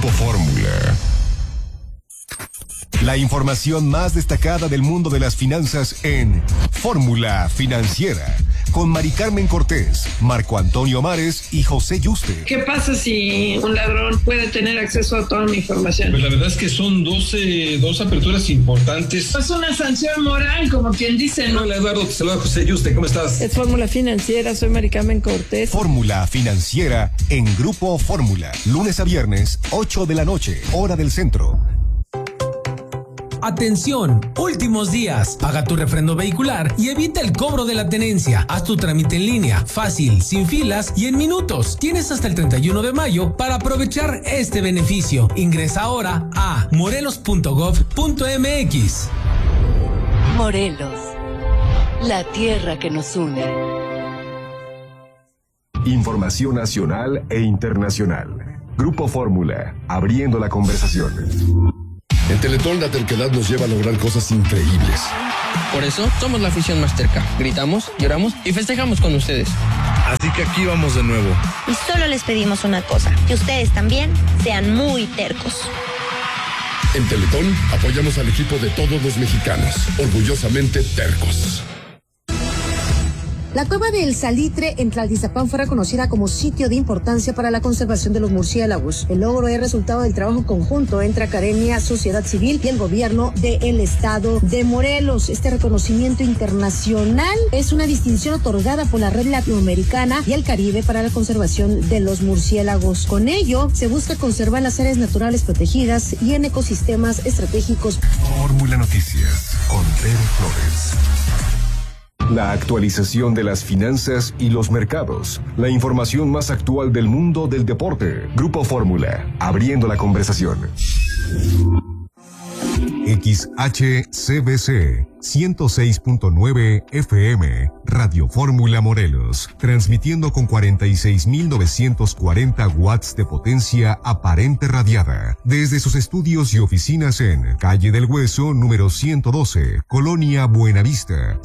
Grupo Fórmula. La información más destacada del mundo de las finanzas en Fórmula Financiera, con Mari Carmen Cortés, Marco Antonio Mares y José Yuste. ¿Qué pasa si un ladrón puede tener acceso a toda mi información? Pues la verdad es que son dos aperturas importantes. Es una sanción moral, como quien dice, ¿no? Hola Eduardo, te saluda José Yuste, ¿cómo estás? Es Fórmula Financiera, soy Mari Carmen Cortés. Fórmula Financiera en Grupo Fórmula, lunes a viernes, 8 de la noche, hora del centro. Atención, últimos días. Paga tu refrendo vehicular y evita el cobro de la tenencia. Haz tu trámite en línea, fácil, sin filas y en minutos. Tienes hasta el 31 de mayo para aprovechar este beneficio. Ingresa ahora a morelos.gov.mx. Morelos, la tierra que nos une. Información nacional e internacional. Grupo Fórmula, abriendo la conversación. En Teletón la terquedad nos lleva a lograr cosas increíbles. Por eso somos la afición más terca. Gritamos, lloramos y festejamos con ustedes. Así que aquí vamos de nuevo. Y solo les pedimos una cosa, que ustedes también sean muy tercos. En Teletón apoyamos al equipo de todos los mexicanos, orgullosamente tercos. La cueva del Salitre en Tlaltizapán fue reconocida como sitio de importancia para la conservación de los murciélagos. El logro es resultado del trabajo conjunto entre academia, sociedad civil y el gobierno del estado de Morelos. Este reconocimiento internacional es una distinción otorgada por la Red Latinoamericana y el Caribe para la conservación de los murciélagos. Con ello, se busca conservar las áreas naturales protegidas y en ecosistemas estratégicos. Fórmula Noticias con Tere Flores. La actualización de las finanzas y los mercados. La información más actual del mundo del deporte. Grupo Fórmula, abriendo la conversación. XHCBC 106.9 FM, Radio Fórmula Morelos, transmitiendo con 46.940 watts de potencia aparente radiada, desde sus estudios y oficinas en Calle del Hueso, número 112, Colonia Buenavista,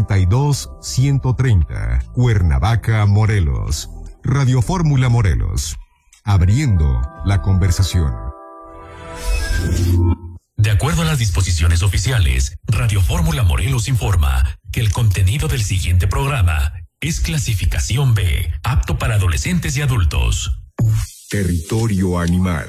62130, Cuernavaca, Morelos. Radio Fórmula Morelos, abriendo la conversación. De acuerdo a las disposiciones oficiales, Radio Fórmula Morelos informa que el contenido del siguiente programa es clasificación B, apto para adolescentes y adultos. Territorio animal.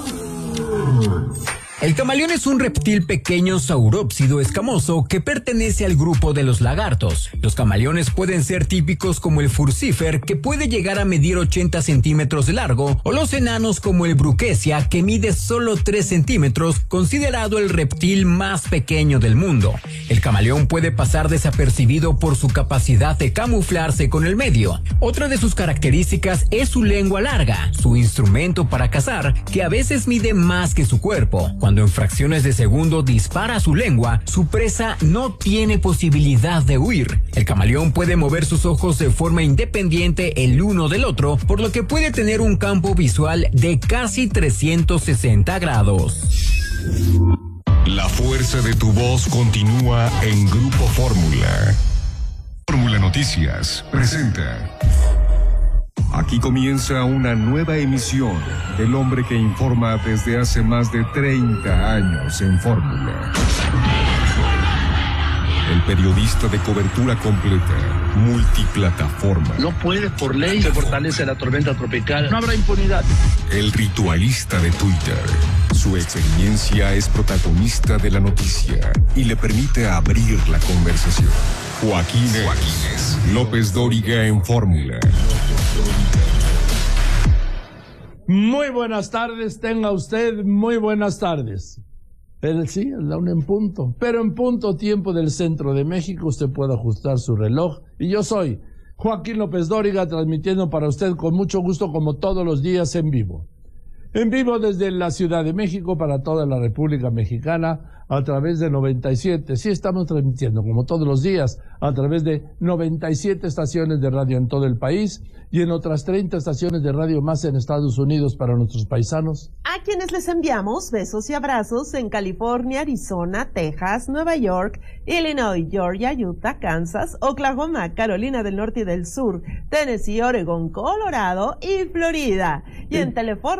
El camaleón es un reptil pequeño saurópsido escamoso que pertenece al grupo de los lagartos. Los camaleones pueden ser típicos como el furcifer, que puede llegar a medir 80 centímetros de largo, o los enanos como el bruquesia, que mide solo 3 centímetros, considerado el reptil más pequeño del mundo. El camaleón puede pasar desapercibido por su capacidad de camuflarse con el medio. Otra de sus características es su lengua larga, su instrumento para cazar, que a veces mide más que su cuerpo. Cuando en fracciones de segundo dispara su lengua, su presa no tiene posibilidad de huir. El camaleón puede mover sus ojos de forma independiente el uno del otro, por lo que puede tener un campo visual de casi 360 grados. La fuerza de tu voz continúa en Grupo Fórmula. Fórmula Noticias presenta. Aquí comienza una nueva emisión del hombre que informa desde hace más de 30 años en Fórmula. El periodista de cobertura completa, multiplataforma. No puede, por ley, se fortalece la tormenta tropical. No habrá impunidad. El ritualista de Twitter. Su experiencia es protagonista de la noticia y le permite abrir la conversación. Joaquín López Dóriga en Fórmula. Muy buenas tardes, tenga usted muy buenas tardes. Pero sí, es la una en punto. Pero en punto tiempo del centro de México usted puede ajustar su reloj. Y yo soy Joaquín López Dóriga, transmitiendo para usted con mucho gusto como todos los días en vivo. En vivo desde la Ciudad de México para toda la República Mexicana a través de 97. Sí, estamos transmitiendo como todos los días a través de 97 estaciones de radio en todo el país y en otras 30 estaciones de radio más en Estados Unidos para nuestros paisanos. A quienes les enviamos besos y abrazos en California, Arizona, Texas, Nueva York, Illinois, Georgia, Utah, Kansas, Oklahoma, Carolina del Norte y del Sur, Tennessee, Oregón, Colorado y Florida. Y en Telefórmula, Estados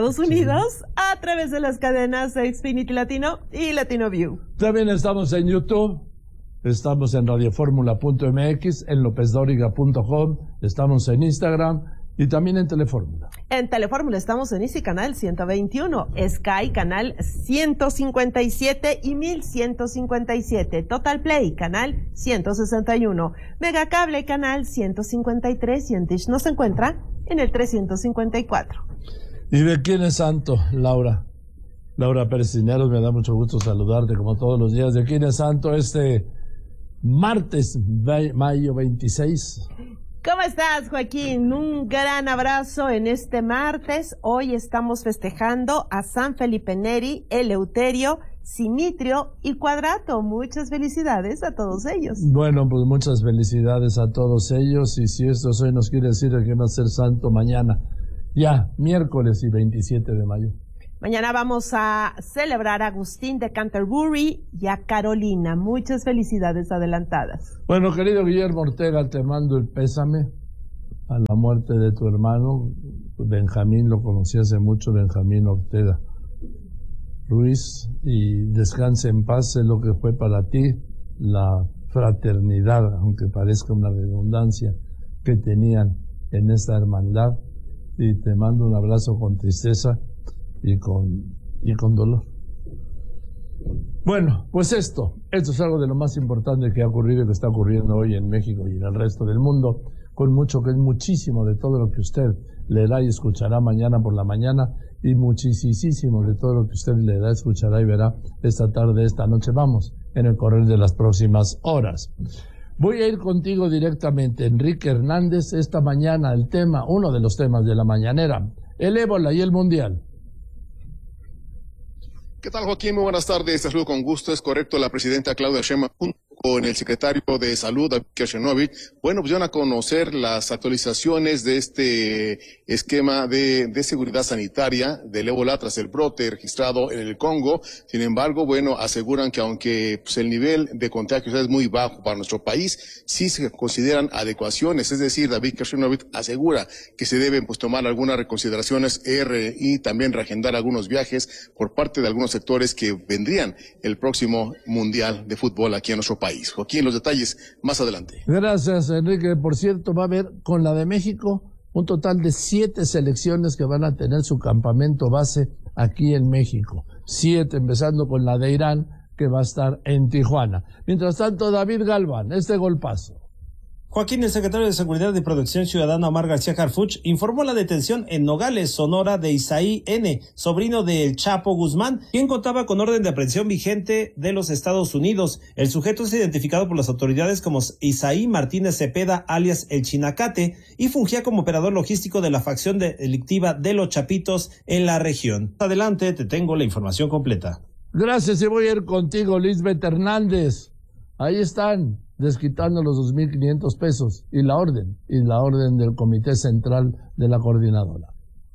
Estados Unidos a través de las cadenas de Xfinity Latino y Latino View. También estamos en YouTube, estamos en radioformula.mx, en lopezdoriga.com, estamos en Instagram y también en Telefórmula. En Telefórmula estamos en Easy Canal 121, Sky Canal 157 y 1157, Total Play Canal 161, Megacable Canal 153 y en Dish nos encuentra en el 354. ¿Y de quién es santo, Laura? Laura Pérez Cisneros, me da mucho gusto saludarte como todos los días. ¿De quién es santo este martes, mayo 26? ¿Cómo estás, Joaquín? Un gran abrazo en este martes. Hoy estamos festejando a San Felipe Neri, Eleuterio, Simitrio y Cuadrato. Muchas felicidades a todos ellos. Bueno, pues muchas felicidades a todos ellos. Y si esto hoy nos quiere decir que va a ser santo mañana, ya, miércoles y 27 de mayo. Mañana vamos a celebrar a Agustín de Canterbury y a Carolina. Muchas felicidades adelantadas. Bueno, querido Guillermo Ortega, te mando el pésame a la muerte de tu hermano. Benjamín, lo conocí hace mucho, Benjamín Ortega Ruiz, y descanse en paz. Es lo que fue para ti la fraternidad, aunque parezca una redundancia, que tenían en esta hermandad. Y te mando un abrazo con tristeza y con dolor. Bueno, pues esto es algo de lo más importante que ha ocurrido y que está ocurriendo hoy en México y en el resto del mundo, con mucho, que es muchísimo de todo lo que usted leerá y escuchará mañana por la mañana, y muchísimo de todo lo que usted leerá, escuchará y verá esta tarde, esta noche. Vamos, en el correr de las próximas horas. Voy a ir contigo directamente, Enrique Hernández, esta mañana el tema, uno de los temas de la mañanera, el ébola y el mundial. ¿Qué tal, Joaquín? Muy buenas tardes. Te saludo con gusto. Es correcto, la presidenta Claudia Sheinbaum con el secretario de Salud, David Kershenovich, bueno, pues van a conocer las actualizaciones de este esquema de seguridad sanitaria del ébola tras el brote registrado en el Congo. Sin embargo, bueno, aseguran que aunque pues, el nivel de contagios es muy bajo para nuestro país, sí se consideran adecuaciones. Es decir, David Kershenovich asegura que se deben pues tomar algunas reconsideraciones y también reagendar algunos viajes por parte de algunos sectores que vendrían el próximo Mundial de Fútbol aquí en nuestro país. Joaquín, los detalles más adelante. Gracias, Enrique. Por cierto, va a haber con la de México un total de 7 selecciones que van a tener su campamento base aquí en México. 7, empezando con la de Irán, que va a estar en Tijuana. Mientras tanto, David Galván, este golpazo. Joaquín, el secretario de Seguridad y Protección Ciudadana, Omar García Harfuch, informó la detención en Nogales, Sonora, de Isaí N., sobrino del Chapo Guzmán, quien contaba con orden de aprehensión vigente de los Estados Unidos. El sujeto es identificado por las autoridades como Isaí Martínez Cepeda, alias El Chinacate, y fungía como operador logístico de la facción delictiva de los Chapitos en la región. Adelante, te tengo la información completa. Gracias, y voy a ir contigo, Lisbeth Hernández. Ahí están, desquitando los 2,500 pesos y la orden del Comité Central de la Coordinadora.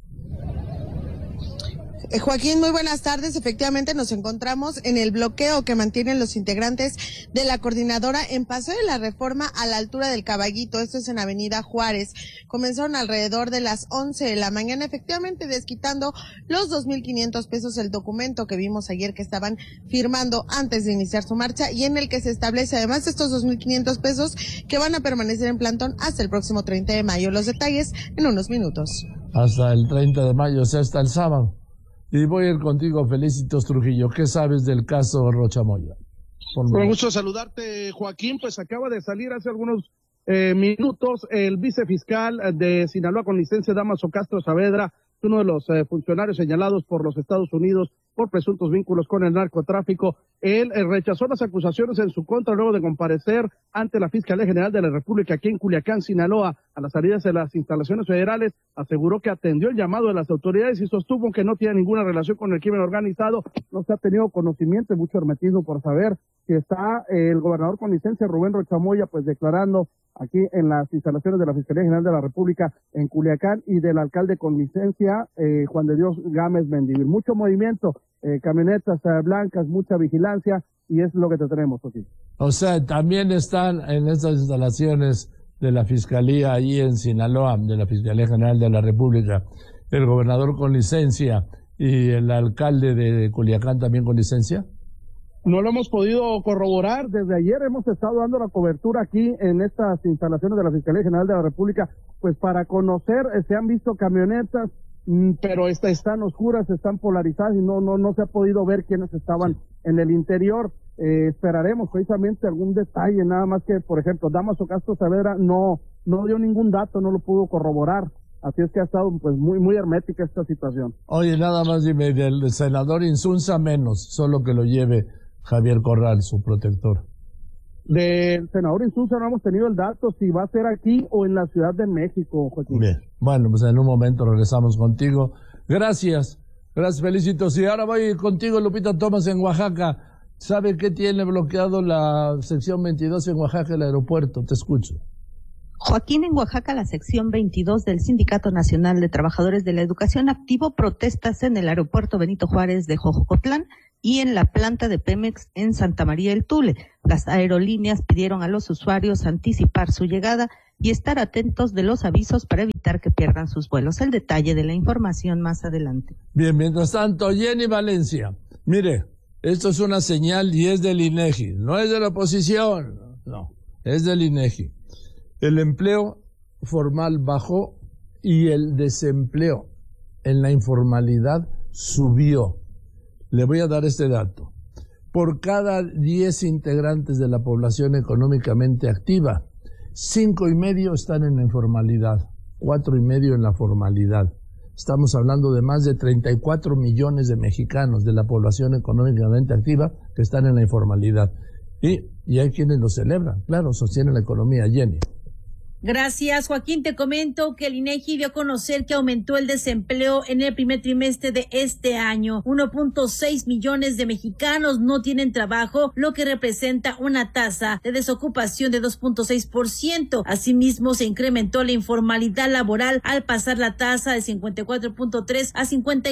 Joaquín, muy buenas tardes. Efectivamente nos encontramos en el bloqueo que mantienen los integrantes de la coordinadora en Paseo de la Reforma a la altura del Caballito. Esto es en Avenida Juárez. Comenzaron alrededor de las 11 de la mañana, efectivamente desquitando los 2,500 pesos, el documento que vimos ayer que estaban firmando antes de iniciar su marcha y en el que se establece además estos 2,500 pesos que van a permanecer en plantón hasta el próximo 30 de mayo. Los detalles en unos minutos. Hasta el 30 de mayo, o sea, hasta el sábado. Y voy a ir contigo, Felicitos Trujillo. ¿Qué sabes del caso Rocha Moya? Con gusto saludarte, Joaquín. Pues acaba de salir hace algunos minutos el vicefiscal de Sinaloa con licencia, Damaso Castro Saavedra, uno de los funcionarios señalados por los Estados Unidos por presuntos vínculos con el narcotráfico. Él rechazó las acusaciones en su contra luego de comparecer ante la Fiscalía General de la República aquí en Culiacán, Sinaloa, a las salidas de las instalaciones federales. Aseguró que atendió el llamado de las autoridades y sostuvo que no tiene ninguna relación con el crimen organizado. No se ha tenido conocimiento y mucho hermetismo por saber si está el gobernador con licencia, Rubén Rocha Moya, pues declarando aquí en las instalaciones de la Fiscalía General de la República en Culiacán, y del alcalde con licencia, Juan de Dios Gámez Mendivil. Mucho movimiento, camionetas blancas, mucha vigilancia, y es lo que te tenemos aquí. O sea, también están en estas instalaciones de la Fiscalía allí en Sinaloa, de la Fiscalía General de la República, el gobernador con licencia y el alcalde de Culiacán también con licencia? No lo hemos podido corroborar. Desde ayer hemos estado dando la cobertura aquí en estas instalaciones de la Fiscalía General de la República, pues para conocer, se han visto camionetas, pero están oscuras, están polarizadas y no se ha podido ver quiénes estaban en el interior. Esperaremos precisamente algún detalle, nada más que, por ejemplo, Dámaso Castro Saavedra no dio ningún dato, no lo pudo corroborar. Así es que ha estado pues muy hermética esta situación. Oye, nada más dime, del senador Insunza menos, solo que lo lleve Javier Corral, su protector. Del senador Insunza no hemos tenido el dato si va a ser aquí o en la Ciudad de México, Joaquín. Bien, bueno, pues en un momento regresamos contigo. Gracias, felicitos. Y ahora voy contigo, Lupita Thomas, en Oaxaca. ¿Sabe qué tiene bloqueado la sección 22 en Oaxaca, el aeropuerto? Te escucho. Joaquín, en Oaxaca, la sección 22 del Sindicato Nacional de Trabajadores de la Educación activó protestas en el aeropuerto Benito Juárez de Jojocotlán y en la planta de Pemex en Santa María del Tule. Las aerolíneas pidieron a los usuarios anticipar su llegada y estar atentos de los avisos para evitar que pierdan sus vuelos. El detalle de la información más adelante. Bien, mientras tanto, Jenny Valencia, mire, esto es una señal y es del INEGI, no es de la oposición, no, es del INEGI. El empleo formal bajó y el desempleo en la informalidad subió. Le voy a dar este dato. Por cada 10 integrantes de la población económicamente activa, 5.5 están en la informalidad, 4.5 en la formalidad. Estamos hablando de más de 34 millones de mexicanos de la población económicamente activa que están en la informalidad. Y hay quienes lo celebran, claro, sostienen la economía. Jenny. Gracias, Joaquín. Te comento que el INEGI dio a conocer que aumentó el desempleo en el primer trimestre de este año. 1.6 millones de mexicanos no tienen trabajo, lo que representa una tasa de desocupación de 2.6%. Asimismo, se incrementó la informalidad laboral al pasar la tasa de 54.3 a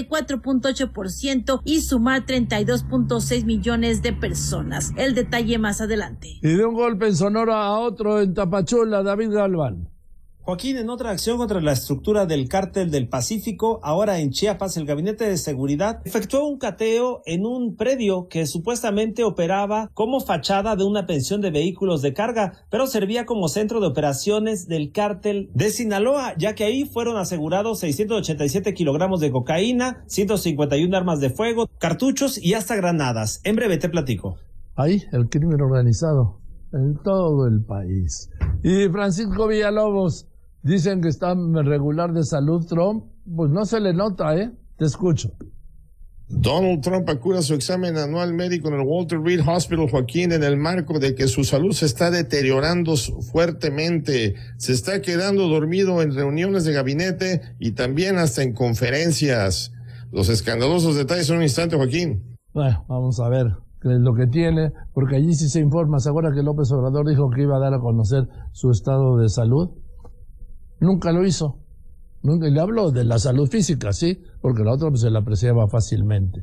54.8% y sumar 32.6 millones de personas. El detalle más adelante. Y de un golpe en Sonora a otro en Tapachula, David Galván. Joaquín, en otra acción contra la estructura del Cártel del Pacífico, ahora en Chiapas, el Gabinete de Seguridad efectuó un cateo en un predio que supuestamente operaba como fachada de una pensión de vehículos de carga, pero servía como centro de operaciones del Cártel de Sinaloa, ya que ahí fueron asegurados 687 kilogramos de cocaína, 151 armas de fuego, cartuchos y hasta granadas. En breve te platico. Ahí, el crimen organizado en todo el país. Y Francisco Villalobos, dicen que está regular de salud Trump, pues no se le nota, Te escucho. Donald Trump acude a su examen anual médico en el Walter Reed Hospital, Joaquín, en el marco de que su salud se está deteriorando fuertemente. Se está quedando dormido en reuniones de gabinete y también hasta en conferencias. Los escandalosos detalles en un instante, Joaquín. Bueno, vamos a ver qué es lo que tiene, porque allí sí se informa. ¿Se acuerda que López Obrador dijo que iba a dar a conocer su estado de salud? Nunca lo hizo. Nunca. Le hablo de la salud física, sí, porque la otra pues, se la apreciaba fácilmente.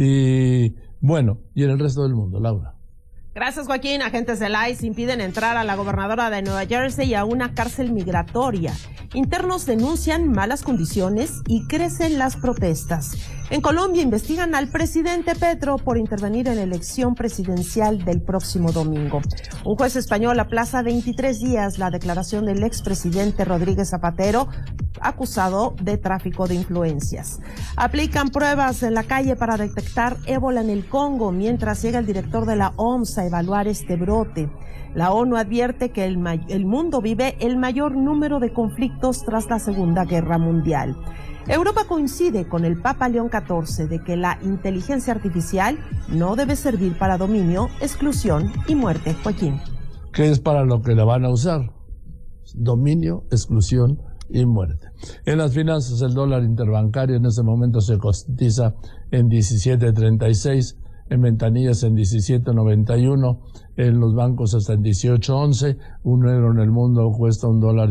Y bueno, y en el resto del mundo, Laura. Gracias, Joaquín. Agentes del ICE impiden entrar a la gobernadora de Nueva Jersey a una cárcel migratoria. Internos denuncian malas condiciones y crecen las protestas. En Colombia investigan al presidente Petro por intervenir en la elección presidencial del próximo domingo. Un juez español aplaza 23 días la declaración del expresidente Rodríguez Zapatero, acusado de tráfico de influencias. Aplican pruebas en la calle para detectar ébola en el Congo, mientras llega el director de la OMS a evaluar este brote. La ONU advierte que el mundo vive el mayor número de conflictos tras la Segunda Guerra Mundial. Europa coincide con el Papa León XIV de que la inteligencia artificial no debe servir para dominio, exclusión y muerte. Joaquín. ¿Qué es para lo que la van a usar? Dominio, exclusión y muerte. En las finanzas, el dólar interbancario en ese momento se cotiza en 17.36, en ventanillas en 17.91, en los bancos hasta en 18.11, un euro en el mundo cuesta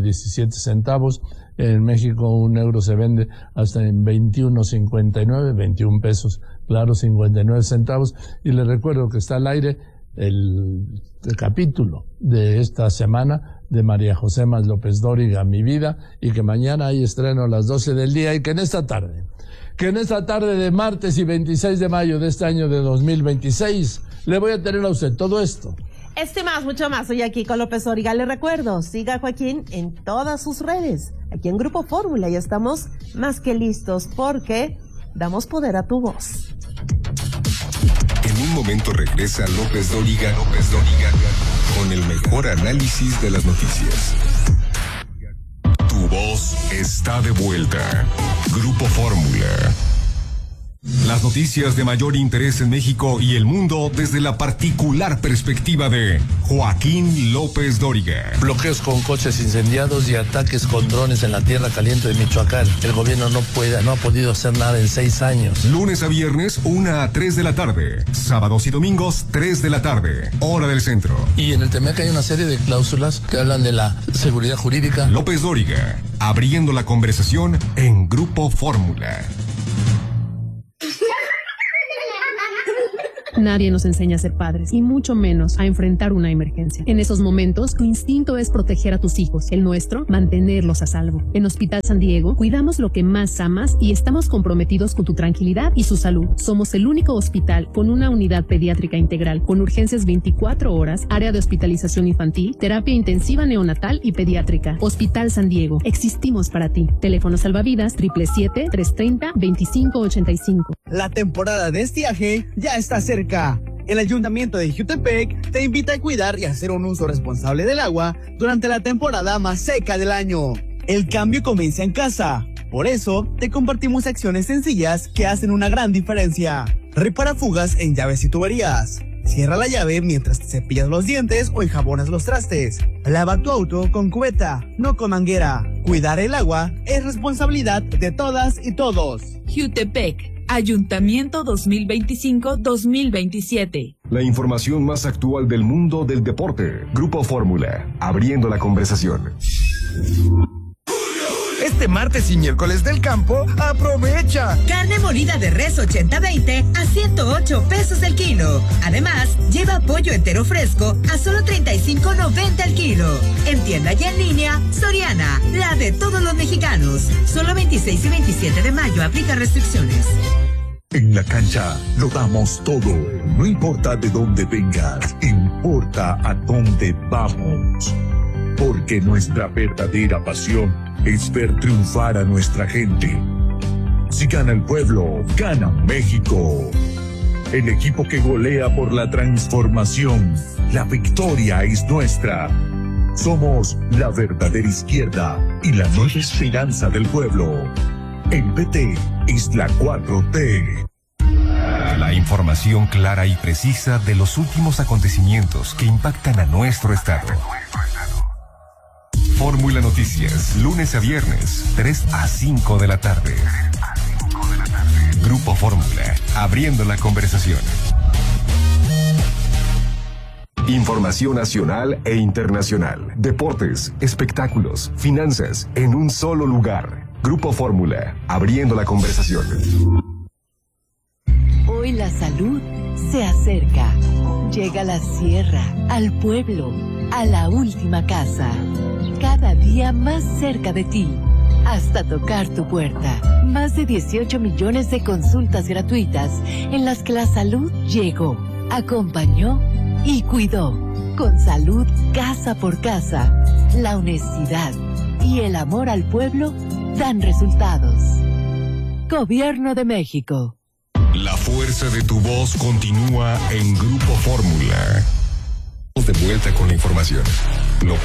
$1.17, en México un euro se vende hasta en 21.59, 21 pesos, claro, 59 centavos, y les recuerdo que está al aire el capítulo de esta semana de María José Mas López Dóriga, Mi Vida, y que mañana hay estreno a las 12 del día y que en esta tarde de martes y 26 de mayo de este año de 2026, le voy a tener a usted todo esto. Más, mucho más. Soy aquí con López Dóriga. Le recuerdo, siga a Joaquín en todas sus redes. Aquí en Grupo Fórmula ya estamos más que listos porque damos poder a tu voz. En un momento regresa López Dóriga con el mejor análisis de las noticias. Tu voz está de vuelta. Grupo Fórmula. Las noticias de mayor interés en México y el mundo desde la particular perspectiva de Joaquín López Dóriga. Bloqueos con coches incendiados y ataques con drones en la tierra caliente de Michoacán. El gobierno no ha podido hacer nada en 6 años. Lunes a viernes, 1 a 3 de la tarde. Sábados y domingos, 3 de la tarde. Hora del centro. Y en el TEMEC hay una serie de cláusulas que hablan de la seguridad jurídica. López Dóriga, abriendo la conversación en Grupo Fórmula. Nadie nos enseña a ser padres, y mucho menos a enfrentar una emergencia. En esos momentos, tu instinto es proteger a tus hijos, el nuestro, mantenerlos a salvo. En Hospital San Diego, cuidamos lo que más amas y estamos comprometidos con tu tranquilidad y su salud. Somos el único hospital con una unidad pediátrica integral, con urgencias 24 horas, área de hospitalización infantil, terapia intensiva neonatal y pediátrica. Hospital San Diego, existimos para ti. Teléfono salvavidas 777-330-2585. La temporada de estiaje ya está cerca. El Ayuntamiento de Jutepec te invita a cuidar y hacer un uso responsable del agua durante la temporada más seca del año. El cambio comienza en casa. Por eso, te compartimos acciones sencillas que hacen una gran diferencia. Repara fugas en llaves y tuberías. Cierra la llave mientras te cepillas los dientes o enjabonas los trastes. Lava tu auto con cubeta, no con manguera. Cuidar el agua es responsabilidad de todas y todos. Jutepec. Ayuntamiento 2025-2027. La información más actual del mundo del deporte. Grupo Fórmula, abriendo la conversación. Este martes y miércoles del campo, aprovecha. Carne molida de res 80-20 a 108 pesos el kilo. Además, lleva pollo entero fresco a solo 35.90 el kilo. En tienda y en línea, Soriana, la de todos los mexicanos. Solo 26 y 27 de mayo aplica restricciones. En la cancha lo damos todo. No importa de dónde vengas, importa a dónde vamos. Porque nuestra verdadera pasión es ver triunfar a nuestra gente. Si gana el pueblo, gana México. El equipo que golea por la transformación. La victoria es nuestra. Somos la verdadera izquierda y la nueva esperanza del pueblo. El PT es la 4T. La información clara y precisa de los últimos acontecimientos que impactan a nuestro estado. Fórmula Noticias, lunes a viernes, 3 a 5 de la tarde. Grupo Fórmula, abriendo la conversación. Información nacional e internacional, deportes, espectáculos, finanzas, en un solo lugar. Grupo Fórmula, abriendo la conversación. Hoy la salud se acerca. Llega a la sierra, al pueblo, a la última casa. Cada día más cerca de ti, hasta tocar tu puerta. Más de 18 millones de consultas gratuitas en las que la salud llegó, acompañó y cuidó. Con salud casa por casa, la honestidad y el amor al pueblo dan resultados. Gobierno de México. La fuerza de tu voz continúa en Grupo Fórmula. De vuelta con la información. López